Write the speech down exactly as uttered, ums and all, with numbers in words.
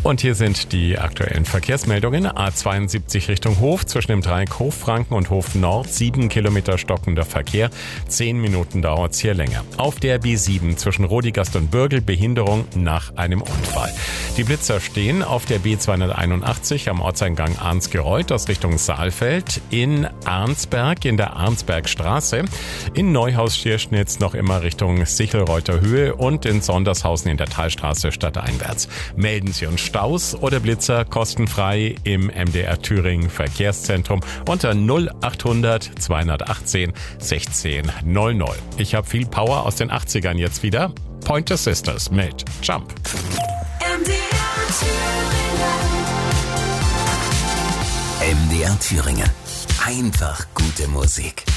Und hier sind die aktuellen Verkehrsmeldungen. A zweiundsiebzig Richtung Hof, zwischen dem Dreieck Hoffranken und Hof Nord, sieben Kilometer stockender Verkehr. Zehn Minuten dauert es hier länger. Auf der B sieben zwischen Rodigast und Bürgel, Behinderung nach einem Unfall. Die Blitzer stehen auf der B zweihunderteinundachtzig am Ortseingang Arnsgereuth aus Richtung Saalfeld, in Arnsberg in der Arnsbergstraße, in Neuhaus-Schierschnitz noch immer Richtung Sichelreuther Höhe und in Sondershausen in der Talstraße stadteinwärts. Melden Sie uns Staus oder Blitzer kostenfrei im M D R Thüringen Verkehrszentrum unter null achthundert zweihundertachtzehn sechzehn null null. Ich habe viel Power aus den achtzigern jetzt wieder. Pointer Sisters mit Jump. M D R Thüringen. M D R Thüringen. Einfach gute Musik.